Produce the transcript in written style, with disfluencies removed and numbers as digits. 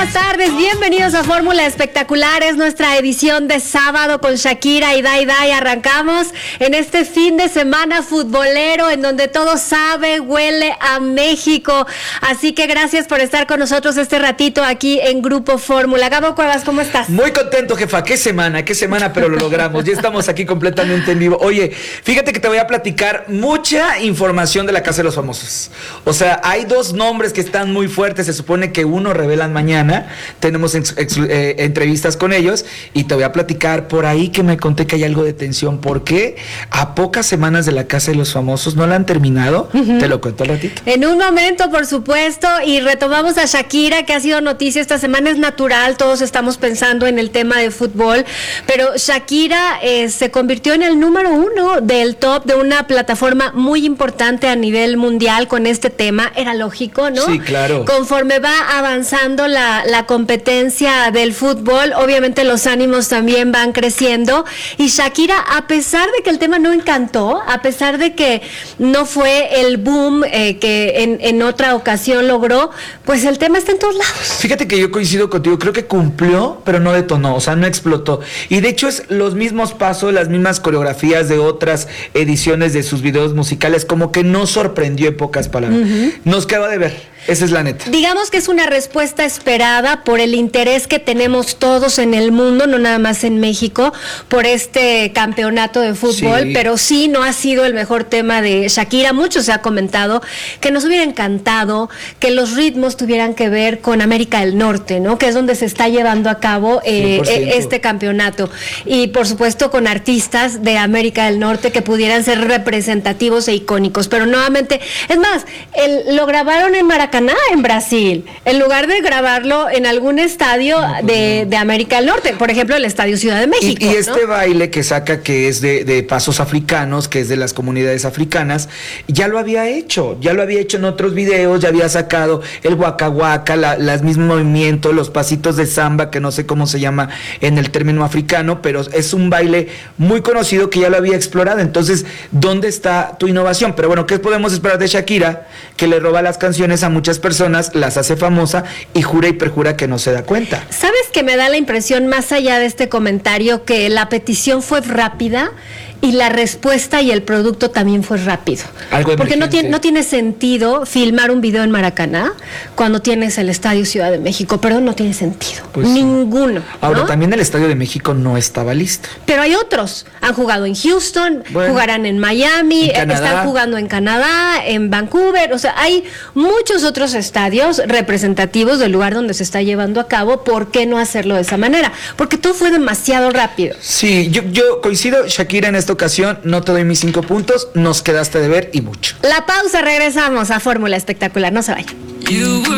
buenas tardes, bienvenidos a Fórmula Espectacular, es nuestra edición de sábado con Shakira y Dai. Arrancamos en este fin de semana futbolero en donde todo sabe, huele a México, así que gracias por estar con nosotros este ratito aquí en Grupo Fórmula. Gabo Cuevas, ¿cómo estás? Muy contento, jefa, qué semana, pero lo logramos, ya estamos aquí completamente en vivo. Oye, fíjate que te voy a platicar mucha información de la Casa de los Famosos. O sea, hay dos nombres que están muy fuertes, se supone que uno revelan mañana, tenemos entrevistas con ellos y te voy a platicar por ahí que me conté que hay algo de tensión, porque a pocas semanas de la Casa de los Famosos no la han terminado, te lo cuento al ratito. En un momento, por supuesto, y retomamos a Shakira, que ha sido noticia esta semana, es natural, todos estamos pensando en el tema de fútbol, pero Shakira se convirtió en el número 1 del top de una plataforma muy importante a nivel mundial con este tema, era lógico, ¿no? Sí, claro. Conforme va avanzando la competencia del fútbol, obviamente los ánimos también van creciendo, y Shakira, a pesar de que el tema no encantó, a pesar de que no fue el boom que en otra ocasión logró, pues el tema está en todos lados. Fíjate que yo coincido contigo, creo que cumplió, pero no detonó, o sea, no explotó. Y de hecho es los mismos pasos, las mismas coreografías de otras ediciones de sus videos musicales, como que no sorprendió en pocas palabras. Nos quedó de ver. Esa es la neta. Digamos que es una respuesta esperada por el interés que tenemos todos en el mundo, no nada más en México, por este campeonato de fútbol, sí. Pero sí no ha sido el mejor tema de Shakira. Mucho se ha comentado que nos hubiera encantado que los ritmos tuvieran que ver con América del Norte, ¿no? Que es donde se está llevando a cabo este campeonato. Y por supuesto con artistas de América del Norte que pudieran ser representativos e icónicos. Pero nuevamente, es más, lo grabaron en Maracaná, en Brasil, en lugar de grabarlo en algún estadio de América del Norte, por ejemplo el Estadio Ciudad de México. Y este baile que saca, que es de pasos africanos, que es de las comunidades africanas, ya lo había hecho en otros videos, ya había sacado el waka waka, los mismos movimientos, los pasitos de samba, que no sé cómo se llama en el término africano, pero es un baile muy conocido que ya lo había explorado. Entonces, ¿dónde está tu innovación? Pero bueno, ¿qué podemos esperar de Shakira? Que le roba las canciones a muchas personas, las hace famosa y jura y perjura que no se da cuenta. ¿Sabes qué me da la impresión, más allá de este comentario, que la petición fue rápida y la respuesta y el producto también fue rápido? Porque no tiene sentido filmar un video en Maracaná cuando tienes el Estadio Ciudad de México, perdón, no tiene sentido, pues ninguno. Ahora, ¿no? También el Estadio de México no estaba listo. Pero hay otros, han jugado en Houston, jugarán en Miami, están jugando en Canadá, en Vancouver, o sea, hay muchos otros estadios representativos del lugar donde se está llevando a cabo. ¿Por qué no hacerlo de esa manera? Porque todo fue demasiado rápido. Sí, yo coincido, Shakira, en esta ocasión no te doy mis 5 puntos, nos quedaste de ver y mucho. La pausa, regresamos a Fórmula Espectacular, no se vayan.